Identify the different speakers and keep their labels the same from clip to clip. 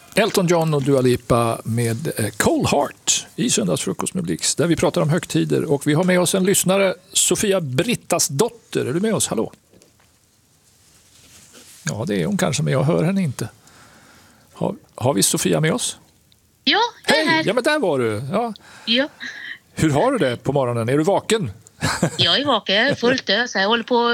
Speaker 1: Elton John och Dua Lipa med Cold Heart i Söndagsfrukost med Blix, där vi pratar om högtider. Och vi har med oss en lyssnare, Sofia Brittas dotter. Är du med oss? Hallå? Ja, det är hon kanske, men jag hör henne inte. Har vi Sofia med oss?
Speaker 2: Ja, det är här.
Speaker 1: Hej! Ja, men där var du.
Speaker 2: Ja.
Speaker 1: Hur har du det på morgonen? Är du vaken?
Speaker 2: Jag är vaken, jag är fullt ös. Jag håller på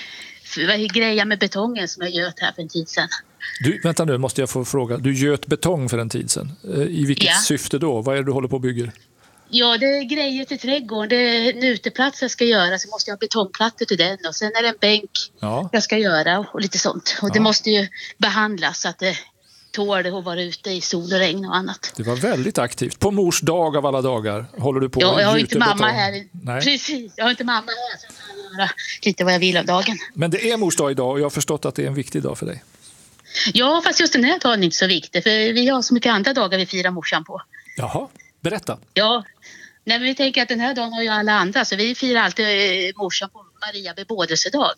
Speaker 2: att greja med betongen som jag göt här för en tid sedan.
Speaker 1: Du, vänta nu, måste jag få fråga. Du göt betong för en tid sedan. I vilket syfte då? Vad är det du håller på och bygger?
Speaker 2: Ja, det är grejer till trädgården. Det är en uteplats jag ska göra, så måste jag ha betongplattor till den. Och sen är det en bänk jag ska göra och lite sånt. Och det måste ju behandlas så att det tål att vara ute i sol och regn och annat.
Speaker 1: Det var väldigt aktivt. På mors dag av alla dagar håller du på.
Speaker 2: Ja, jag har inte mamma här.
Speaker 1: Nej.
Speaker 2: Precis, jag har inte mamma här så jag kan göra lite vad jag vill av dagen.
Speaker 1: Men det är mors dag idag och jag har förstått att det är en viktig dag för dig.
Speaker 2: Ja, fast just den här dagen är inte så viktig. För vi har så mycket andra dagar vi firar morsan på.
Speaker 1: Jaha, berätta.
Speaker 2: Ja, men vi tänker att den här dagen har ju alla andra. Så vi firar alltid morsan på Maria bebådelsedag.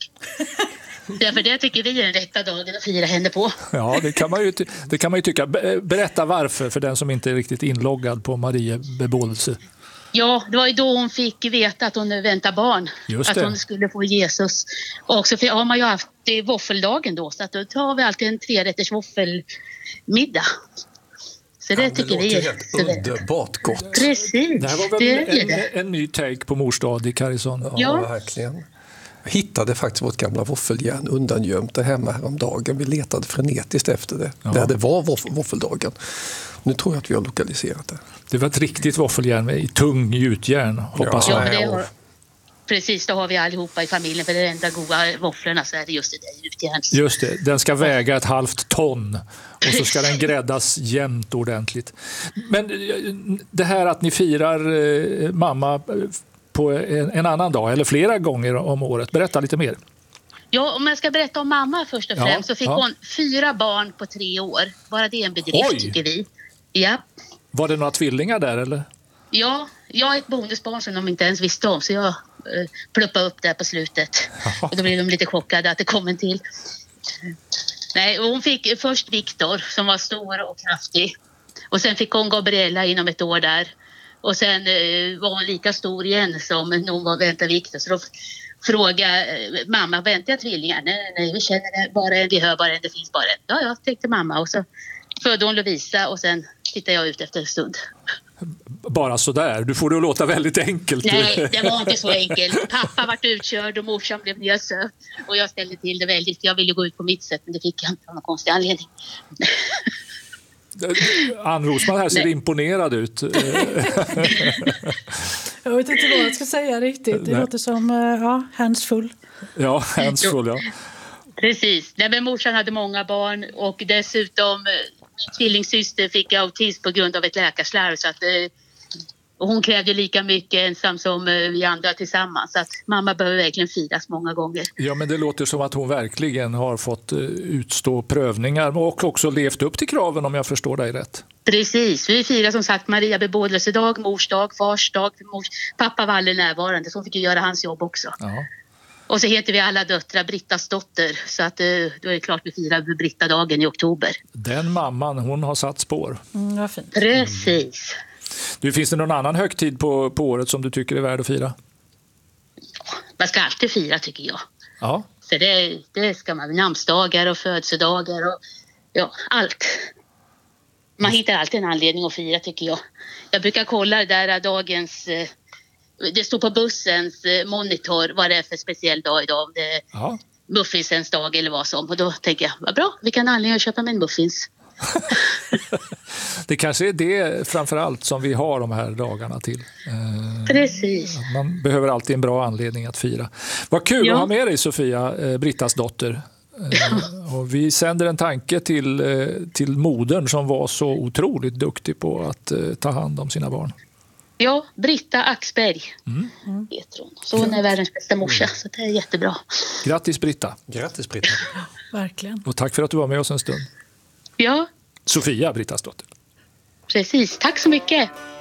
Speaker 2: Därför det tycker vi är den rätta dagen att fira henne på.
Speaker 1: Ja, det kan man ju tycka. Berätta varför för den som inte är riktigt inloggad på Maria bebådelse.
Speaker 2: Ja, det var ju då hon fick veta att hon väntar barn.
Speaker 1: Just
Speaker 2: att
Speaker 1: det.
Speaker 2: hon skulle få Jesus. Och så har man ju haft våffeldagen då. Så att då tar vi alltid en 3-rätters våffelmiddag. Så det tycker vi är
Speaker 3: underbart gott.
Speaker 2: Precis.
Speaker 1: Det här var väl en ny take på mors dag i Karisson.
Speaker 3: Ja, verkligen. Jag hittade faktiskt vårt gamla våffeljärn undangömt där hemma häromdagen. Vi letade frenetiskt efter det. Där det var våffeldagen. Nu tror jag att vi har lokaliserat det. Det var ett riktigt våffeljärn i tung gjutjärn, hoppas jag.
Speaker 2: Precis, då har vi allihopa i familjen. För det enda goda våfflorna så är det just det där gjutjärns.
Speaker 1: Just det, den ska väga ett halvt ton. Och så ska den gräddas jämnt ordentligt. Men det här att ni firar mamma på en annan dag eller flera gånger om året. Berätta lite mer.
Speaker 2: Ja, om jag ska berätta om mamma först och främst så fick hon 4 barn på 3 år. Bara det är en bedrift tycker vi. Ja.
Speaker 1: Var det några tvillingar där eller?
Speaker 2: Ja, jag är ett bonusbarn som de inte ens visste om så jag pluppade upp där på slutet. Och då blev de lite chockade att det kom en till. Nej, hon fick först Viktor som var stor och kraftig. Och sen fick hon Gabriella inom ett år där. Och sen var hon lika stor igen som när hon var vänta Viktor. Så då frågade mamma, väntar jag tvillingar? Nej, vi känner det bara en, vi hör bara en, det finns bara en. Ja, jag tänkte mamma. Och så födde hon Lovisa och sen tittade jag ut efter en stund.
Speaker 1: Bara så där. Du får det att låta väldigt enkelt.
Speaker 2: Nej, det var inte så enkelt. Pappa vart utkörd och morsan blev nedsövd. Och jag ställde till det väldigt. Jag ville gå ut på mitt sätt men det fick jag inte av någon konstig anledning.
Speaker 1: Ann Rosman här ser imponerad ut.
Speaker 4: Jag vet inte vad jag ska säga riktigt. Det låter som handsfull.
Speaker 1: Ja, handsfull, ja.
Speaker 2: Precis. Nej, men morsan hade många barn och dessutom min tvillingsyster fick autism på grund av ett läkarslarv så att och hon krävde lika mycket ensam som vi andra tillsammans. Så att mamma behöver verkligen firas många gånger. Ja,
Speaker 1: men det låter som att hon verkligen har fått utstå prövningar och också levt upp till kraven om jag förstår dig rätt.
Speaker 2: Precis. Vi firar som sagt Maria bebådelsedag, mors dag, fars dag. Pappa var aldrig närvarande så hon fick ju göra hans jobb också.
Speaker 1: Ja.
Speaker 2: Och så heter vi alla döttrar Brittas dotter. Så att då är det klart vi firar Britta-dagen i oktober.
Speaker 1: Den mamman, hon har satt spår.
Speaker 4: Vad fint.
Speaker 2: Precis.
Speaker 1: Du, finns det någon annan högtid på året som du tycker är värd att fira?
Speaker 2: Man ska alltid fira tycker jag.
Speaker 1: Ja.
Speaker 2: För det ska man, namnsdagar och födelsedagar och allt. Man hittar alltid en anledning att fira tycker jag. Jag brukar kolla där dagens... Det står på bussens monitor vad det är för speciell dag idag. Om det är muffinsens dag eller vad som. Och då tänker jag, vad bra, vi kan ha anledning att köpa med en muffins.
Speaker 1: Det kanske är det framförallt som vi har de här dagarna till.
Speaker 2: Precis.
Speaker 1: Man behöver alltid en bra anledning att fira. Vad kul att ha med dig Sofia, Brittas dotter. Och vi sänder en tanke till modern som var så otroligt duktig på att ta hand om sina barn.
Speaker 2: Ja, Britta Axberg heter hon. Så hon är världens bästa morsa, så det är jättebra.
Speaker 1: Grattis Britta.
Speaker 3: Grattis Britta.
Speaker 4: Verkligen.
Speaker 1: Och tack för att du var med oss en stund.
Speaker 2: Ja.
Speaker 1: Sofia, Brittas dotter.
Speaker 2: Precis, tack så mycket.